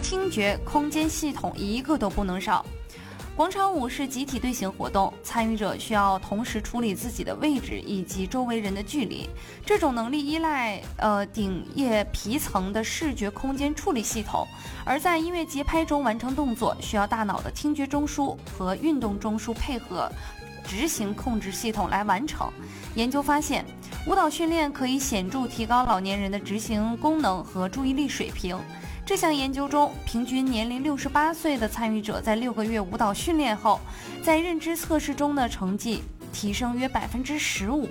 听觉、空间系统一个都不能少。广场舞是集体队形活动，参与者需要同时处理自己的位置以及周围人的距离。这种能力依赖顶叶皮层的视觉空间处理系统，而在音乐节拍中完成动作，需要大脑的听觉中枢和运动中枢配合执行控制系统来完成。研究发现，舞蹈训练可以显著提高老年人的执行功能和注意力水平。这项研究中，平均年龄68岁的参与者在6个月舞蹈训练后，在认知测试中的成绩提升约15%。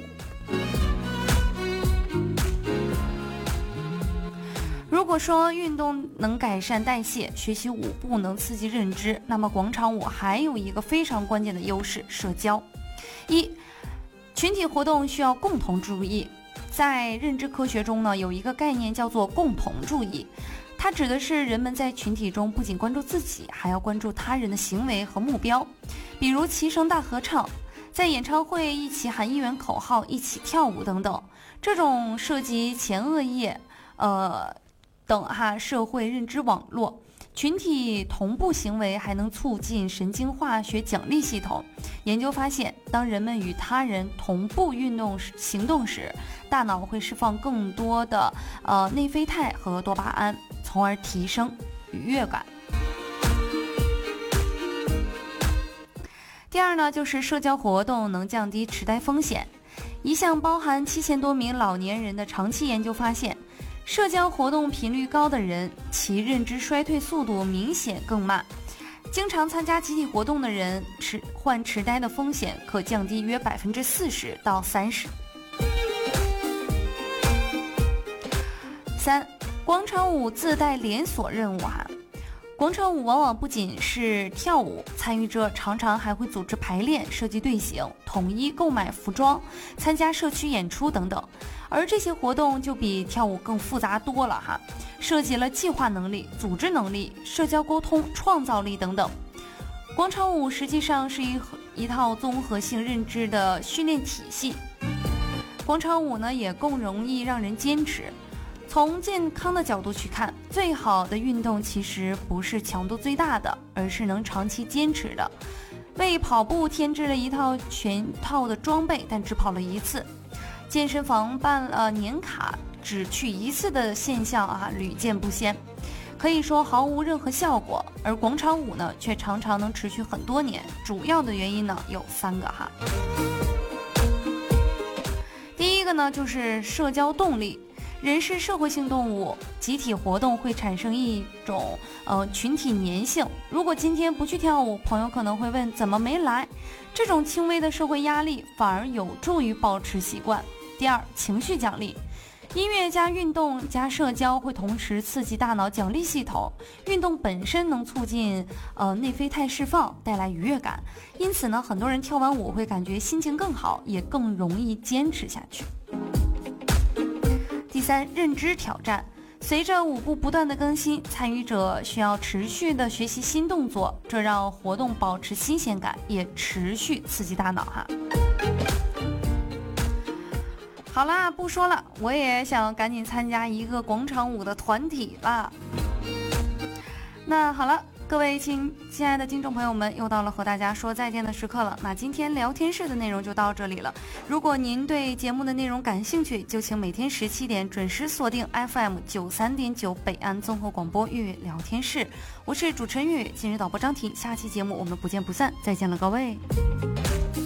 如果说运动能改善代谢，学习舞步能刺激认知，那么广场舞还有一个非常关键的优势：社交。群体活动需要共同注意。在认知科学中呢，有一个概念叫做共同注意。它指的是人们在群体中不仅关注自己，还要关注他人的行为和目标，比如齐声大合唱，在演唱会一起喊1元口号，一起跳舞等等。这种涉及前额叶等社会认知网络。群体同步行为还能促进神经化学奖励系统。研究发现，当人们与他人同步行动时，大脑会释放更多的内啡肽和多巴胺，从而提升愉悦感。第二呢，就是社交活动能降低痴呆风险。一项包含7000多名老年人的长期研究发现，社交活动频率高的人，其认知衰退速度明显更慢。经常参加集体活动的人，患痴呆的风险可降低约40%到30%。3. 广场舞自带连锁任务广场舞往往不仅是跳舞，参与者常常还会组织排练、设计队形、统一购买服装、参加社区演出等等。而这些活动就比跳舞更复杂多了涉及了计划能力、组织能力、社交沟通、创造力等等。广场舞实际上是一套综合性认知的训练体系。广场舞呢，也更容易让人坚持。从健康的角度去看，最好的运动其实不是强度最大的，而是能长期坚持的。为跑步添置了一套全套的装备，但只跑了一次。健身房办了年卡，只去一次的现象屡见不鲜，可以说毫无任何效果。而广场舞呢，却常常能持续很多年。主要的原因呢有3个第一个呢，就是社交动力。人是社会性动物，集体活动会产生一种群体粘性。如果今天不去跳舞，朋友可能会问怎么没来。这种轻微的社会压力反而有助于保持习惯。第二，情绪奖励。音乐加运动加社交会同时刺激大脑奖励系统。运动本身能促进内啡肽释放，带来愉悦感。因此呢，很多人跳完舞会感觉心情更好，也更容易坚持下去。第3，认知挑战。随着舞步不断的更新，参与者需要持续的学习新动作，这让活动保持新鲜感，也持续刺激大脑好啦，不说了，我也想赶紧参加一个广场舞的团体了。那好了，各位亲爱的听众朋友们，又到了和大家说再见的时刻了。那今天聊天室的内容就到这里了。如果您对节目的内容感兴趣，就请每天17点准时锁定 FM93.9 北安综合广播粤语聊天室。我是主持人粤语，今日导播张婷，下期节目我们不见不散，再见了各位。